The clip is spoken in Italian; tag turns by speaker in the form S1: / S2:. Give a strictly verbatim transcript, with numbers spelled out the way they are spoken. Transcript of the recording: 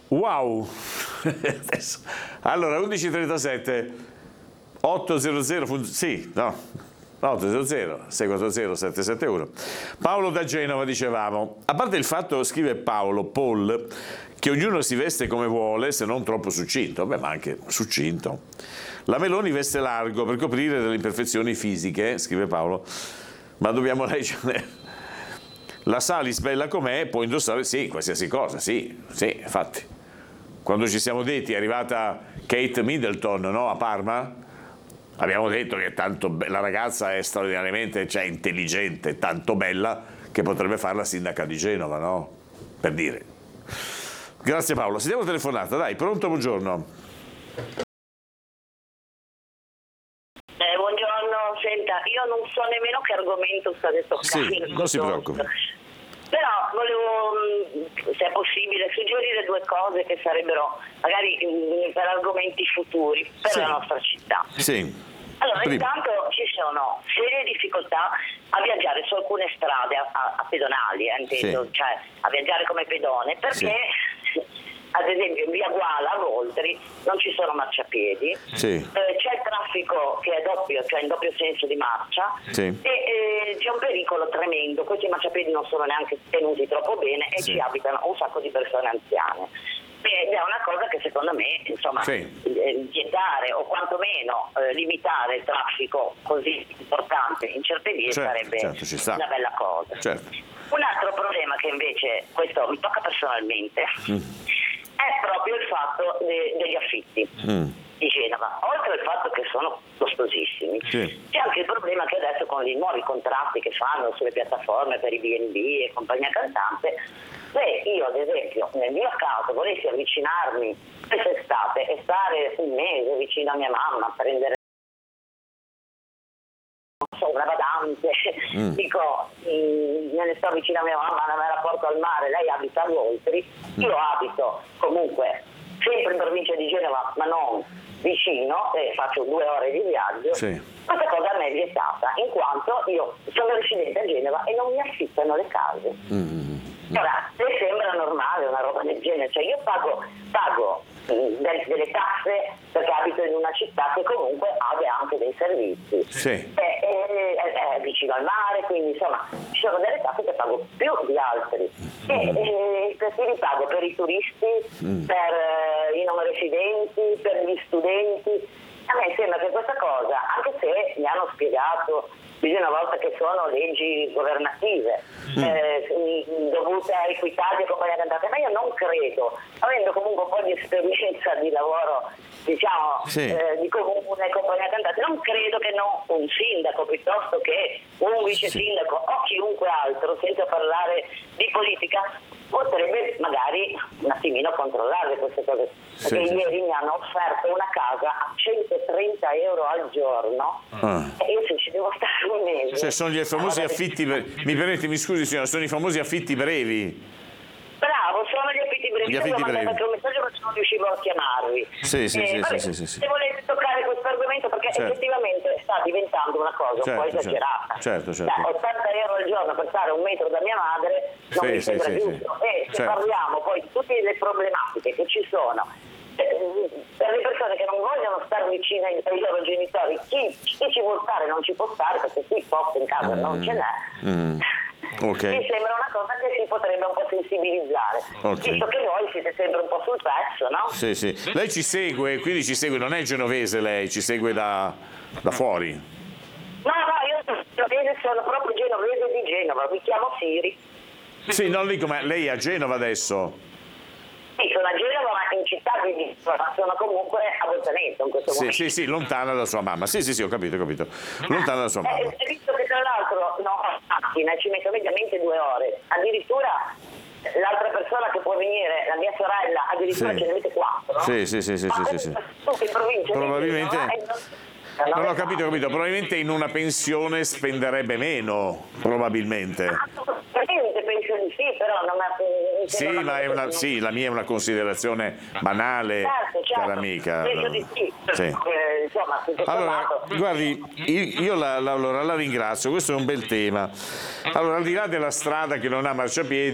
S1: Wow! Adesso. Allora, undici e trentasette, ottocento, fun- sì, no, ottocento, sei quattro zero, sette sette uno. Paolo da Genova, dicevamo, a parte il fatto, scrive Paolo, Paul, che ognuno si veste come vuole, se non troppo succinto, beh, ma anche succinto. La Meloni veste largo per coprire delle imperfezioni fisiche, scrive Paolo, ma dobbiamo leggere. La Salis, bella com'è, può indossare, sì, qualsiasi cosa, sì, sì, infatti. Quando ci siamo detti è arrivata Kate Middleton, no, a Parma, abbiamo detto che tanto be- la ragazza è straordinariamente, cioè intelligente, tanto bella che potrebbe fare la sindaca di Genova, no? Per dire. Grazie Paolo. Sentiamo telefonata, dai, pronto, buongiorno.
S2: Eh, buongiorno, senta, io non so nemmeno che argomento state toccando.
S1: Sì, non si preoccupi.
S2: Però volevo, se è possibile, suggerire due cose che sarebbero magari mh, per argomenti futuri per
S1: Sì.
S2: la nostra città.
S1: Sì.
S2: Allora,
S1: Prima.
S2: intanto ci sono serie difficoltà a viaggiare su alcune strade a, a, a pedonali, eh, intendo,
S1: Sì.
S2: cioè a viaggiare come pedone, perché ad esempio in via Guala a Voltri non ci sono marciapiedi,
S1: Sì.
S2: eh, c'è il traffico che è doppio, cioè in doppio senso di marcia,
S1: Sì.
S2: e eh, c'è un pericolo tremendo, questi marciapiedi non sono neanche tenuti troppo bene e
S1: Sì.
S2: ci abitano un sacco di persone anziane. Ed è una cosa che secondo me, insomma,
S1: Sì.
S2: eh, vietare o quantomeno eh, limitare il traffico così importante in certe vie
S1: Certo,
S2: sarebbe
S1: certo, ci sta.
S2: una bella cosa.
S1: Certo.
S2: Un altro problema che invece, questo mi tocca personalmente,
S1: Mm.
S2: è proprio il fatto de- degli affitti
S1: Mm.
S2: di Genova. Oltre al fatto che sono costosissimi,
S1: Sì.
S2: c'è anche il problema che adesso con i nuovi contratti che fanno sulle piattaforme per i B and B e compagnia cantante, se io ad esempio nel mio caso volessi avvicinarmi quest'estate e stare un mese vicino a mia mamma a prendere non so, una badante,
S1: Mm.
S2: dico mh, me ne sto vicino a mia mamma, me la porto al mare, lei abita a Voltri, io abito comunque sempre in provincia di Genova ma non vicino e faccio due ore di viaggio.
S1: Sì.
S2: Questa cosa a me è vietata in quanto io sono residente a Genova e non mi affittano le case.
S1: Mm.
S2: Ora, le sembra normale una roba del genere? Cioè io pago, pago mh, del- delle tasse perché abito in una città che comunque abbia anche dei servizi.
S1: Sì.
S2: È, è- è- è vicino al mare, quindi insomma ci sono delle tasse che pago più di altri. E, e questi li pago per i turisti, per eh, i non residenti, per gli studenti. A me sembra che questa cosa, anche se mi hanno spiegato più di una volta che sono leggi governative eh, dovute a Equitalia e compagnia cantante, ma io non credo, avendo comunque un po' di esperienza di lavoro, diciamo,
S1: Sì.
S2: eh, di comune e compagnia cantante, non credo che no, un sindaco piuttosto che un vice sindaco o chiunque altro, senza parlare di politica, potrebbe magari un attimino controllare queste cose.
S1: Sì,
S2: Perché
S1: sì,
S2: ieri mi hanno offerto una casa a centotrenta euro al giorno
S1: Ah.
S2: e io se ci devo stare un mese.
S1: Cioè sono gli famosi affitti, bre- mi permetti, mi scusi signora, sono i famosi affitti brevi.
S2: Bravo, sono gli affitti brevi.
S1: Gli
S2: Io
S1: affitti
S2: vi ho mandato
S1: brevi.
S2: anche un messaggio ma non riuscivo a chiamarvi.
S1: Sì, sì, sì,
S2: vabbè,
S1: sì, sì, sì.
S2: Se volete toccare questo argomento, perché
S1: Certo.
S2: effettivamente sta diventando una cosa
S1: Certo,
S2: un po'
S1: certo.
S2: esagerata.
S1: Certo, certo.
S2: Cioè, ottanta euro al giorno per stare a un metro da mia madre non
S1: Sì,
S2: mi
S1: sì,
S2: sembra
S1: sì,
S2: giusto.
S1: sì.
S2: E se
S1: Certo.
S2: parliamo poi di tutte le problematiche che ci sono eh, per le persone che non vogliono stare vicine ai, ai loro genitori, chi, chi ci vuol stare non ci può stare perché qui posto in casa non ce n'è.
S1: Mm. Ok.
S2: Mi sembra una cosa che si potrebbe un po' sensibilizzare,
S1: Ok.
S2: visto che voi siete sempre un po' sul pezzo, no?
S1: Sì, sì. Lei ci segue, quindi ci segue, non è genovese lei, ci segue da, da fuori.
S2: No, no, io sono genovese, sono proprio genovese di Genova, mi chiamo Siri.
S1: Sì, non dico, ma lei è a Genova adesso?
S2: Sì, sono a Genova, ma in città, quindi ma sono comunque a Bolzaneto in questo
S1: Sì,
S2: momento.
S1: sì, sì, lontana da sua mamma. Sì, sì, sì, ho capito, ho capito. Lontana da sua mamma.
S2: Eh, visto che tra l'altro no, a macchina ci metto mediamente due ore, addirittura l'altra persona che può venire, la mia sorella, addirittura
S1: Sì.
S2: ce ne avete quattro.
S1: Sì, sì, sì, sì, sì, sì, sì.
S2: Tutti in provincia di
S1: Probabilmente-
S2: Genova, e non-
S1: Non ho capito, ho capito. Probabilmente in una pensione spenderebbe meno, probabilmente.
S2: Assolutamente, penso di sì, però non è...
S1: Sì, ma è una, sì, la mia è una considerazione banale,
S2: Certo, certo,
S1: cara amica.
S2: penso di sì.
S1: Sì.
S2: Eh, insomma, tutto
S1: Allora,
S2: sommato.
S1: guardi, io io la, la- allora, la ringrazio, questo è un bel tema. Allora, al di là della strada che non ha marciapiedi,